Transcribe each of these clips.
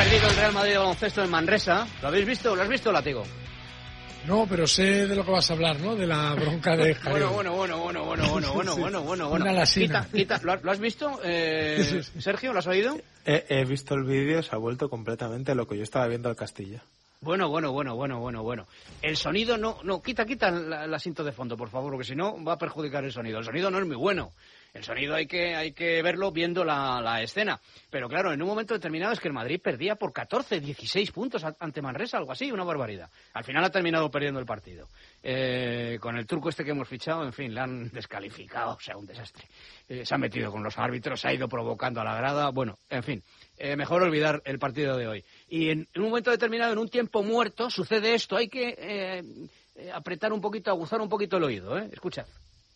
perdido el Real Madrid de baloncesto en Manresa. ¿Lo habéis visto? ¿Lo has visto, Látigo? No, pero sé de lo que vas a hablar, ¿no? De la bronca de Javier. Bueno. Una lasina. Quita. ¿Lo has visto, Sergio? ¿Lo has oído? He visto el vídeo, se ha vuelto completamente lo que yo estaba viendo al Castilla. Bueno. El sonido no, quita el asiento de fondo, por favor, porque si no va a perjudicar el sonido. El sonido no es muy bueno. El sonido hay que verlo viendo la escena. Pero claro, en un momento determinado es que el Madrid perdía por 14, 16 puntos ante Manresa, algo así, una barbaridad. Al final ha terminado perdiendo el partido. Con el turco este que hemos fichado, en fin, le han descalificado, o sea, un desastre. Se ha metido con los árbitros, se ha ido provocando a la grada, bueno, en fin. Mejor olvidar el partido de hoy. Y en un momento determinado, en un tiempo muerto, sucede esto. Hay que apretar un poquito, aguzar un poquito el oído, ¿eh? Escuchad.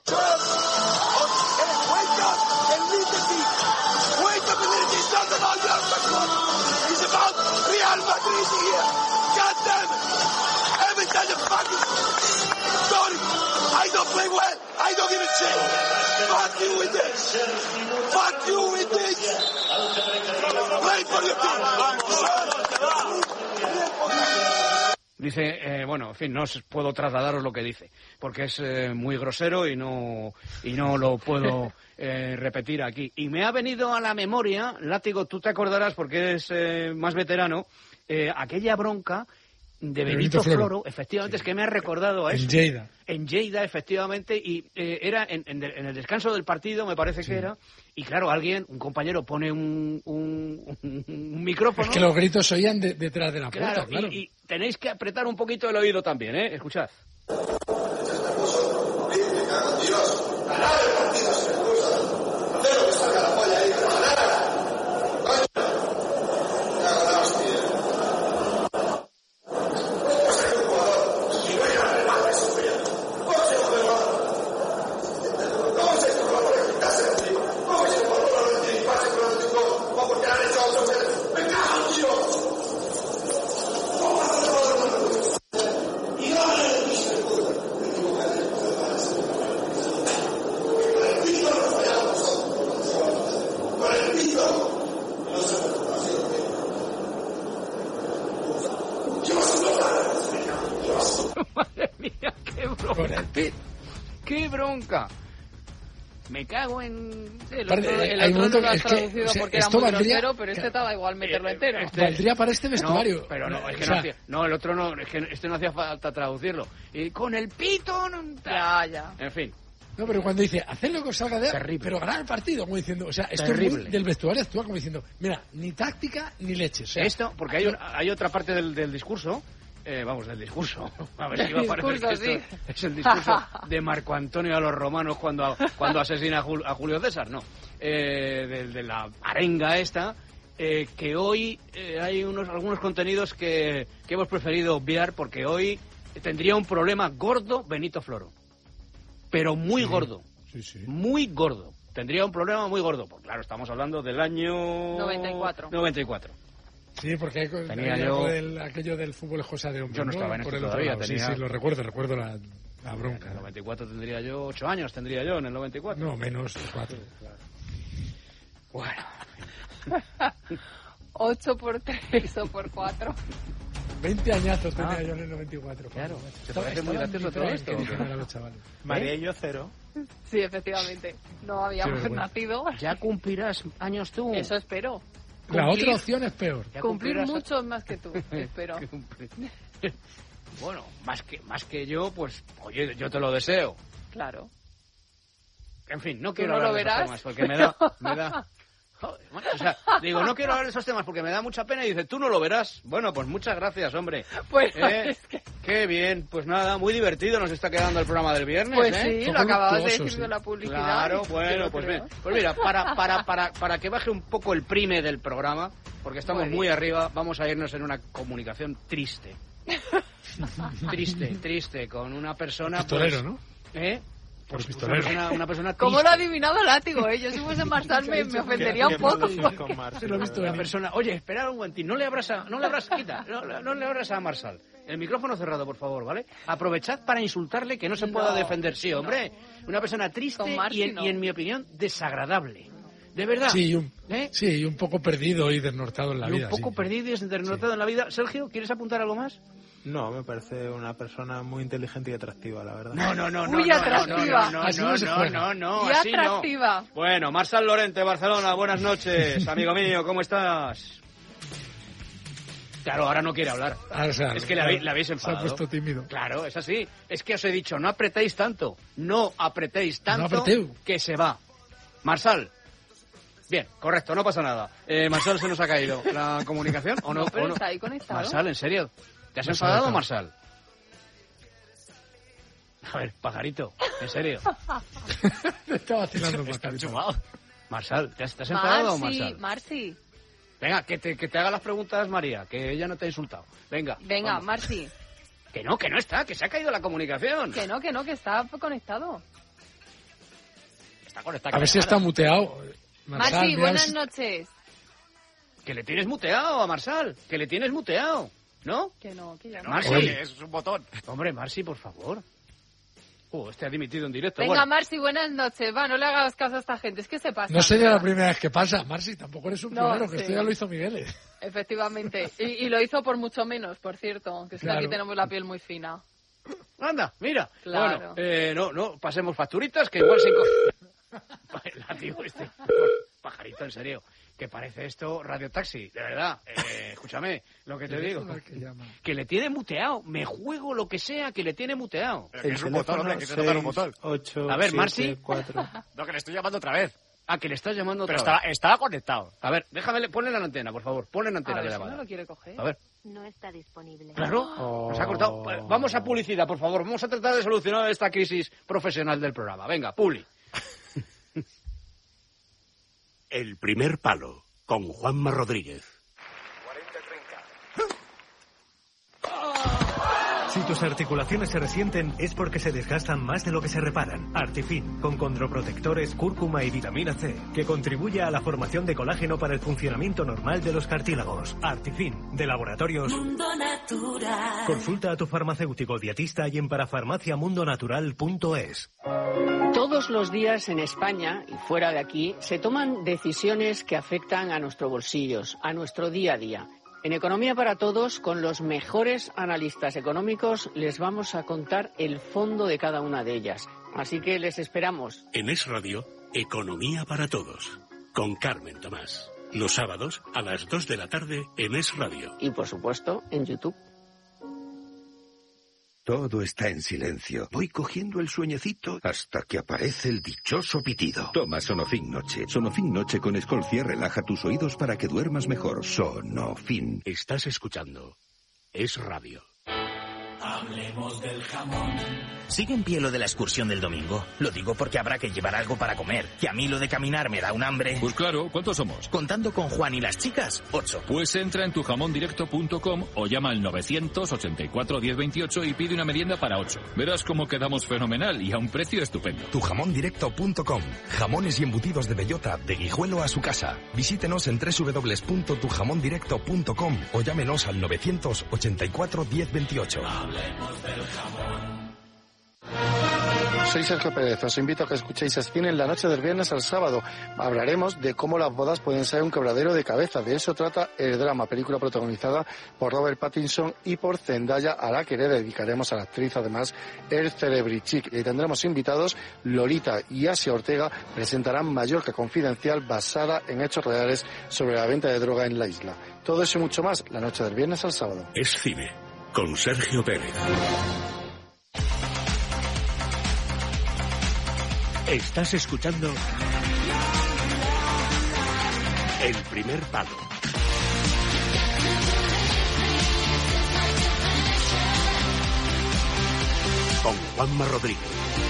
Dice, bueno, en fin, no os puedo trasladaros lo que dice, porque es muy grosero y no lo puedo repetir aquí. Y me ha venido a la memoria, Látigo, tú te acordarás porque eres más veterano, aquella bronca de Benito Floro, efectivamente, sí. Es que me ha recordado a eso. En Lleida, efectivamente, y era en el descanso del partido, me parece que era, y claro, un compañero pone un micrófono. Es que los gritos se oían detrás de la puerta, claro. Y tenéis que apretar un poquito el oído también, ¿eh? Escuchad. ¡Qué bronca! Me cago en... El otro no lo has traducido porque era muy grosero, pero este estaba igual meterlo entero. Valdría para este vestuario. No, pero no, es que el otro no, es que este no hacía falta traducirlo. Y con el pito... Ya. En fin. No, pero cuando dice, haced lo que os salga de... Terrible. Pero ganar el partido, como diciendo... O sea, esto es muy del vestuario actual, como diciendo, mira, ni táctica ni leche. O sea, esto, porque hay otra parte del discurso... del discurso. A ver si va a parecer que esto es el discurso de Marco Antonio a los romanos cuando asesina a Julio César, no. De la arenga esta, que hoy hay algunos contenidos que hemos preferido obviar porque hoy tendría un problema gordo Benito Floro. Pero muy gordo. Sí. Muy gordo. Tendría un problema muy gordo. Pues claro, estamos hablando del año... 94. Sí, porque aquello del fútbol es cosa de hombre. Yo no estaba en esto todavía. Sí, lo recuerdo la bronca. En el 94 tendría yo 8 años, en el 94. No, menos 4. Bueno. 8 por 3 o por 4. 20 añazos tenía yo en el 94. Claro. ¿Te parece muy gracioso todo esto? María y yo 0. Sí, efectivamente. No habíamos nacido. Ya cumplirás años tú. Eso espero. La otra opción es peor. Cumplir muchos más que tú, espero. Bueno, más que yo, pues, oye, yo te lo deseo. Claro. En fin, no quiero hablar de esos temas porque me da... Joder, o sea, digo, no quiero hablar de esos temas porque me da mucha pena y dice, tú no lo verás. Bueno, pues muchas gracias, hombre. Pues es que... Qué bien, pues nada, muy divertido nos está quedando el programa del viernes. Pues sí, lo acababas de decir de la publicidad. Claro, bueno, pues bien. Pues mira, para que baje un poco el prime del programa, porque estamos muy arriba, vamos a irnos en una comunicación triste. triste, con una persona... Pistolero, ¿no? Por pistolero. Una persona triste. ¿Cómo lo ha adivinado Látigo? Yo si fuese Marsal me ofendería un poco. Una persona, oye, esperad un momentín, no le abras a Marsal. El micrófono cerrado, por favor, ¿vale? Aprovechad para insultarle, que no se pueda defender. Sí, hombre, una persona triste y en mi opinión, desagradable. ¿De verdad? Sí, un poco perdido y desnortado en la vida. Un poco perdido y desnortado en la vida. Sergio, ¿quieres apuntar algo más? No, me parece una persona muy inteligente y atractiva, la verdad. No. Muy atractiva. No. Y atractiva. Bueno, Marsal Lorente, Barcelona, buenas noches, amigo mío, ¿cómo estás? Claro, ahora no quiere hablar. Es que le habéis enfadado. Se ha puesto tímido. Claro, es así. Es que os he dicho, no apretéis tanto. No apretéis tanto que se va. Marsal. Bien, correcto, no pasa nada. Marsal, se nos ha caído la comunicación, ¿o no? No, pero ¿o no? está ahí conectado. Marsal, ¿en serio? ¿Te has enfadado, Marsal? A ver, pajarito, ¿en serio? Me está vacilando, pajarito. Marsal, ¿te has enfadado, Marsal? Marci. Venga, que te haga las preguntas, María, que ella no te ha insultado. Venga, Marci. Que no está, que se ha caído la comunicación. Que no, que está conectado. Está conectado. A ver si está muteado. Marci, buenas noches. Que le tienes muteado a Marsal, que le tienes muteado, ¿no? Que ya no. Marci, es un botón. Hombre, Marci, por favor. Ha dimitido en directo. Venga, bueno. Marci, buenas noches. Va, no le hagas caso a esta gente, es que se pasa. No sería la primera vez que pasa, Marci, tampoco eres un pionero, que esto ya lo hizo Miguel. Efectivamente, y lo hizo por mucho menos, por cierto, que es que aquí tenemos la piel muy fina. Anda, mira. Claro. Bueno, no pasemos facturitas, que igual digo pajarito, en serio, que parece esto radiotaxi, de verdad. Escúchame, lo que te digo. Que le tiene muteado, me juego lo que sea, que le tiene muteado. Que es un botón, hombre, que se toca un botón. 8, a ver, 7, Marci. 4. No, que le estoy llamando otra vez. Que le estás llamando otra vez. Pero estaba conectado. A ver, ponle la antena, por favor. Ponle la antena de la llamada. Si no lo quiere coger. A ver. No está disponible. Claro, nos ha cortado. Vamos a publicidad, por favor. Vamos a tratar de solucionar esta crisis profesional del programa. Venga, publi. El primer palo, con Juanma Rodríguez. 40-30. Si tus articulaciones se resienten es porque se desgastan más de lo que se reparan. Artifin, con condroprotectores, cúrcuma y vitamina C, que contribuye a la formación de colágeno para el funcionamiento normal de los cartílagos. Artifin, de Laboratorios Mundo Natural. Consulta a tu farmacéutico dietista y en parafarmaciamundonatural.es. Todos los días en España y fuera de aquí se toman decisiones que afectan a nuestros bolsillos, a nuestro día a día. En Economía para Todos, con los mejores analistas económicos, les vamos a contar el fondo de cada una de ellas. Así que les esperamos. En Es Radio, Economía para Todos, con Carmen Tomás. Los sábados a las 2 de la tarde en Es Radio. Y por supuesto, en YouTube. Todo está en silencio. Voy cogiendo el sueñecito hasta que aparece el dichoso pitido. Toma Sonofin Noche. Sonofin Noche con Escolcia relaja tus oídos para que duermas mejor. Sonofin. Estás escuchando Es Radio. Hablemos del jamón. ¿Sigue en pie lo de la excursión del domingo? Lo digo porque habrá que llevar algo para comer. Que a mí lo de caminar me da un hambre. Pues claro, ¿cuántos somos? Contando con Juan y las chicas, 8. Pues entra en tujamondirecto.com o llama al 984 1028 y pide una merienda para 8. Verás cómo quedamos fenomenal y a un precio estupendo. Tujamondirecto.com. Jamones y embutidos de bellota, de Guijuelo a su casa. Visítenos en www.tujamondirecto.com o llámenos al 984 1028. Hablemos del jamón. Soy Sergio Pérez, os invito a que escuchéis Cine en la noche del viernes al sábado. Hablaremos de cómo las bodas pueden ser un quebradero de cabeza. De eso trata El Drama, película protagonizada por Robert Pattinson y por Zendaya, a la que le dedicaremos a la actriz además el Celebrichic. Y tendremos invitados. Lolita y Asia Ortega presentarán Mallorca Confidencial, basada en hechos reales sobre la venta de droga en la isla. Todo eso y mucho más la noche del viernes al sábado. Es Cine, con Sergio Pérez. Estás escuchando El primer palo. Con Juanma Rodríguez.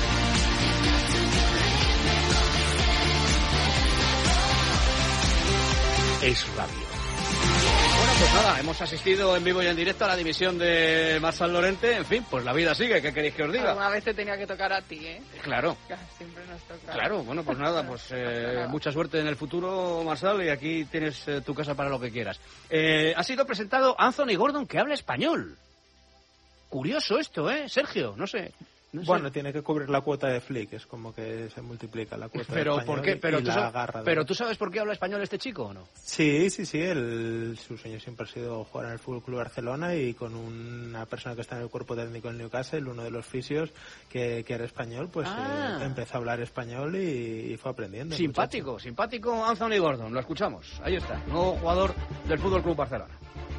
Es Radio. Bueno, pues nada, hemos asistido en vivo y en directo a la dimisión de Marsal Lorente. En fin, pues la vida sigue, ¿qué queréis que os diga? Alguna vez te tenía que tocar a ti, ¿eh? Claro. Siempre nos toca. Claro, bueno, pues nada, pues mucha suerte en el futuro, Marsal, y aquí tienes tu casa para lo que quieras. Ha sido presentado Anthony Gordon, que habla español. Curioso esto, ¿eh, Sergio? No sé. No sé. Bueno, tiene que cubrir la cuota de Flick, es como que se multiplica la cuota de español. ¿Por qué? Pero ¿tú sabes por qué habla español este chico o no? Sí, su sueño siempre ha sido jugar en el Fútbol Club Barcelona, y con una persona que está en el cuerpo técnico del Newcastle, uno de los fisios que era español, pues empezó a hablar español y fue aprendiendo. Simpático Anthony Gordon, lo escuchamos. Ahí está, nuevo jugador del Fútbol Club Barcelona.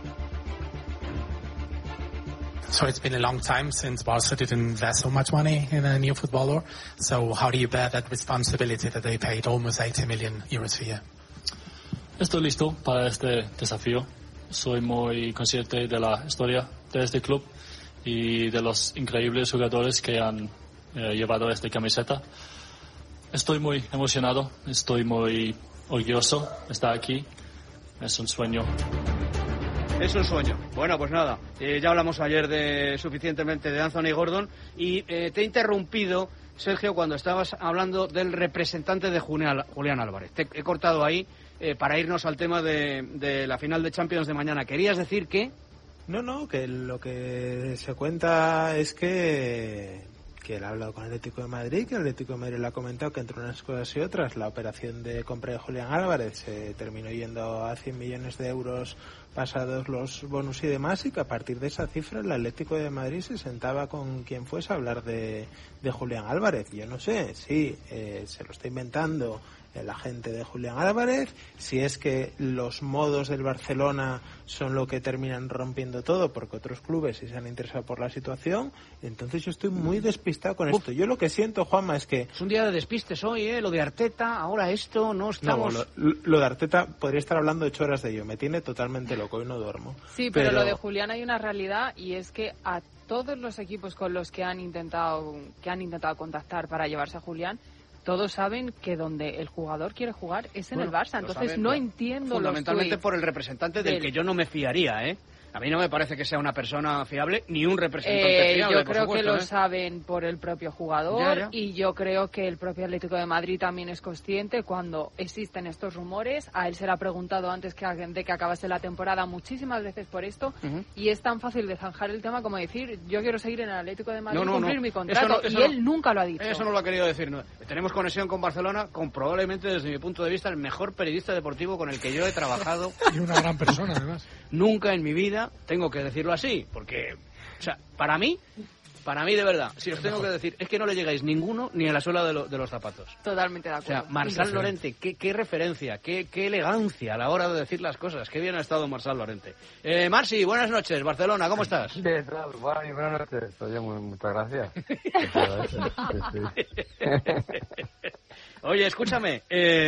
So it's been a long time since Barca didn't invest so much money in a new footballer. So how do you bear that responsibility that they paid almost 80 million euros a year? Estoy listo para este desafío. Soy muy consciente de la historia de este club y de los increíbles jugadores que han llevado esta camiseta. Estoy muy emocionado, estoy muy orgulloso de estar aquí. Es un sueño. Es un sueño. Bueno, pues nada, ya hablamos ayer suficientemente de Anthony Gordon y te he interrumpido, Sergio, cuando estabas hablando del representante de Julián Álvarez. Te he cortado ahí para irnos al tema de la final de Champions de mañana. ¿Querías decir que? No, que lo que se cuenta es que él ha hablado con el Atlético de Madrid, que el Atlético de Madrid le ha comentado que entre unas cosas y otras la operación de compra de Julián Álvarez se terminó yendo a 100 millones de euros pasados los bonus y demás, y que a partir de esa cifra el Atlético de Madrid se sentaba con quien fuese a hablar de Julián Álvarez. Yo no sé si se lo está inventando el agente de Julián Álvarez, si es que los modos del Barcelona son lo que terminan rompiendo todo, porque otros clubes sí se han interesado por la situación. Entonces yo estoy muy despistado con esto. Yo lo que siento, Juanma, es que es un día de despistes hoy, lo de Arteta, ahora esto, no estamos... No, lo de Arteta podría estar hablando 8 horas de ello, me tiene totalmente loco y no duermo. Sí, pero lo de Julián hay una realidad, y es que a todos los equipos con los que han intentado contactar para llevarse a Julián, todos saben que donde el jugador quiere jugar es en el Barça. Entonces no entiendo fundamentalmente los por el representante del que yo no me fiaría, A mí no me parece que sea una persona fiable ni un representante fiable. Yo creo que lo saben por el propio jugador, ya. Y yo creo que el propio Atlético de Madrid también es consciente cuando existen estos rumores. A él se le ha preguntado antes de que acabase la temporada muchísimas veces por esto, y es tan fácil de zanjar el tema como decir yo quiero seguir en el Atlético de Madrid y cumplir mi contrato, y él nunca lo ha dicho. Eso no lo ha querido decir. No. Tenemos conexión con Barcelona, con probablemente desde mi punto de vista el mejor periodista deportivo con el que yo he trabajado. Y una gran persona además. Nunca en mi vida, tengo que decirlo así, porque, o sea, para mí de verdad, si os tengo que decir, es que no le llegáis ninguno ni a la suela de los zapatos. Totalmente de acuerdo. O sea, Marçal Llorente, qué referencia, qué elegancia a la hora de decir las cosas. Qué bien ha estado Marçal Llorente. Marci, buenas noches, Barcelona, ¿cómo estás? ¿Qué tal? Buenas noches. Oye, muchas gracias. Oye, escúchame,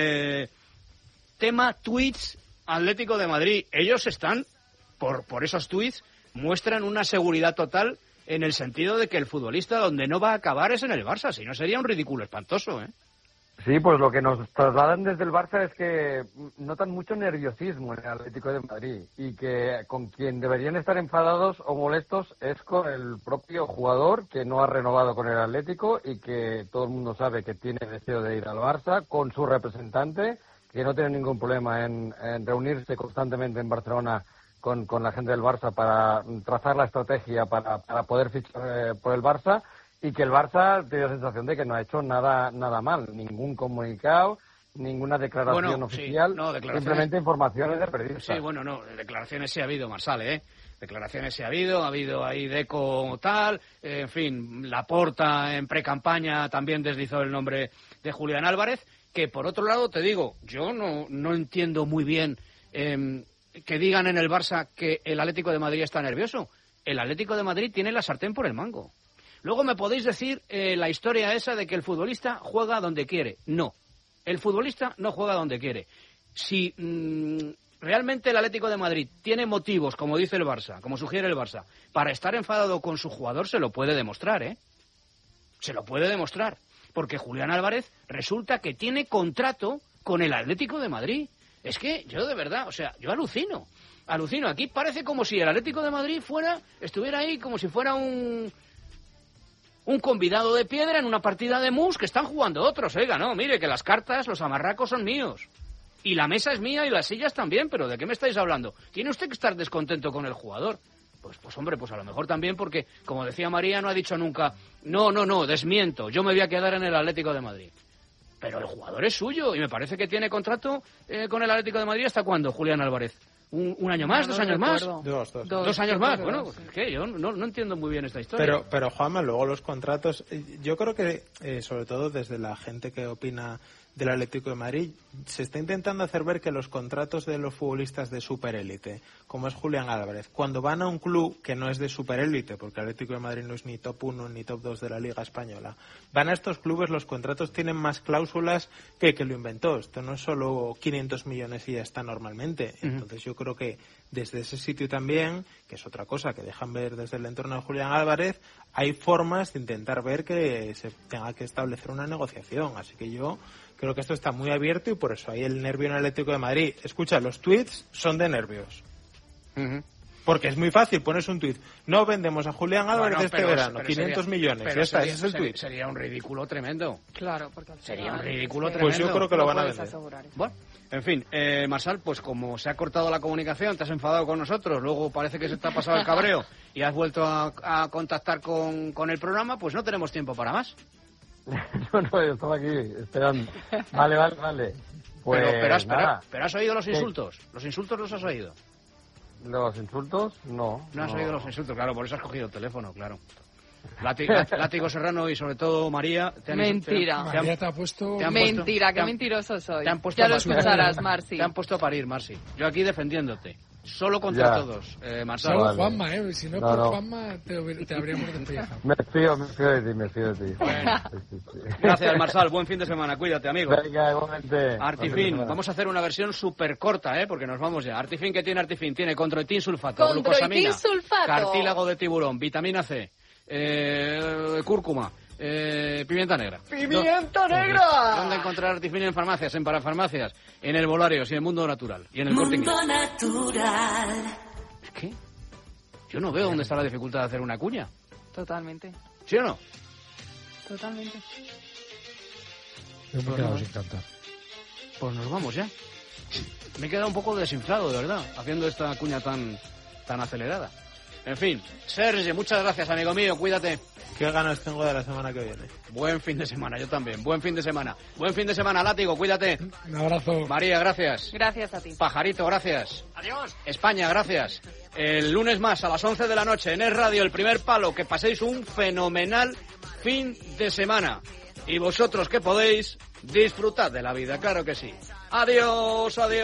tema tweets Atlético de Madrid. Ellos están, por esos tweets, muestran una seguridad total en el sentido de que el futbolista donde no va a acabar es en el Barça, si no sería un ridículo espantoso, Sí, pues lo que nos trasladan desde el Barça es que notan mucho nerviosismo en el Atlético de Madrid, y que con quien deberían estar enfadados o molestos es con el propio jugador, que no ha renovado con el Atlético y que todo el mundo sabe que tiene deseo de ir al Barça, con su representante, que no tiene ningún problema en reunirse constantemente en Barcelona con la gente del Barça para trazar la estrategia para poder fichar por el Barça, y que el Barça tiene la sensación de que no ha hecho nada mal, ningún comunicado, ninguna declaración oficial, simplemente informaciones de periodistas. Sí, declaraciones sí ha habido, Marçal, Declaraciones sí ha habido ahí Deco tal, en fin, Laporta en pre-campaña también deslizó el nombre de Julián Álvarez, que por otro lado te digo, yo no entiendo muy bien que digan en el Barça que el Atlético de Madrid está nervioso. El Atlético de Madrid tiene la sartén por el mango. Luego me podéis decir la historia esa de que el futbolista juega donde quiere. No, el futbolista no juega donde quiere. Si realmente el Atlético de Madrid tiene motivos, como dice el Barça, como sugiere el Barça, para estar enfadado con su jugador, se lo puede demostrar, Se lo puede demostrar. Porque Julián Álvarez resulta que tiene contrato con el Atlético de Madrid. Es que yo de verdad, yo alucino. Aquí parece como si el Atlético de Madrid estuviera ahí como si fuera un convidado de piedra en una partida de mus que están jugando otros. Oiga, no, mire que las cartas, los amarracos son míos. Y la mesa es mía y las sillas también, pero ¿de qué me estáis hablando? Tiene usted que estar descontento con el jugador. Pues hombre, pues a lo mejor también porque, como decía María, no ha dicho nunca, no, desmiento, yo me voy a quedar en el Atlético de Madrid. Pero el jugador es suyo y me parece que tiene contrato con el Atlético de Madrid. ¿Hasta cuándo, Julián Álvarez? ¿Un año más? ¿2 años más? Dos años más. Bueno, pues es que yo no entiendo muy bien esta historia. Pero Juanma, luego los contratos, yo creo que, sobre todo desde la gente que opina del Atlético de Madrid, se está intentando hacer ver que los contratos de los futbolistas de superélite, como es Julián Álvarez, cuando van a un club que no es de superélite, porque el Atlético de Madrid no es ni top 1 ni top 2 de la Liga Española, van a estos clubes, los contratos tienen más cláusulas que lo inventó. Esto no es solo 500 millones y ya está normalmente. Entonces yo creo que desde ese sitio también, que es otra cosa que dejan ver desde el entorno de Julián Álvarez, hay formas de intentar ver que se tenga que establecer una negociación. Así que yo creo que esto está muy abierto y por eso hay el nervio en el Atlético de Madrid. Escucha, los tweets son de nervios. Porque es muy fácil, pones un tuit. No vendemos a Julián Álvarez este verano, 500 millones. Ya está, ese es el tuit. Sería un ridículo tremendo. Claro, porque sería un ridículo tremendo. Pues yo creo que lo van a vender. Bueno, en fin, Marsal, pues como se ha cortado la comunicación, te has enfadado con nosotros, luego parece que se te ha pasado el cabreo y has vuelto a contactar con el programa, pues no tenemos tiempo para más. No, yo estaba aquí esperando. Vale. Pues, pero has oído los insultos. ¿Los insultos los has oído? ¿Los insultos? No. No has oído los insultos, claro, por eso has cogido el teléfono, claro. Látigo Serrano y sobre todo María te han Mentira. María te ha puesto... Mentira, qué mentiroso soy. Ya lo escucharás, Marci. Te han puesto a parir, Marci. Yo aquí defendiéndote. Solo contra todos, Marsal. Solo Juanma, si no por Juanma te habríamos despellejado. Me fío de ti. Bueno. Gracias, Marsal. Buen fin de semana. Cuídate, amigo. Venga, igualmente. Artifin. Vamos a hacer una versión súper corta, porque nos vamos ya. Artifin, ¿qué tiene Artifin? Tiene Condroitin sulfato, glucosamina, cartílago de tiburón, vitamina C, cúrcuma, pimienta negra. ¡Pimienta negra! ¿Dónde encontrar Artifin? En farmacias, en parafarmacias, en el Bolarios y en el Mundo Natural. Y en el Corte Inglés. Mundo Natural. ¿Qué? Yo no veo dónde está la dificultad de hacer una cuña. Totalmente. ¿Sí o no? Totalmente. Yo me he quedado sin cantar. Pues nos vamos ya. Me he quedado un poco desinflado, de verdad, haciendo esta cuña tan acelerada. En fin, Sergio, muchas gracias, amigo mío, cuídate. Qué ganas tengo de la semana que viene. Buen fin de semana, yo también. Buen fin de semana. Buen fin de semana, Látigo, cuídate. Un abrazo. María, gracias. Gracias a ti. Pajarito, gracias. Adiós. España, gracias. El lunes más a las 11 de la noche en Es Radio, El Primer Palo. Que paséis un fenomenal fin de semana. Y vosotros que podéis, disfrutad de la vida, claro que sí. Adiós, adiós.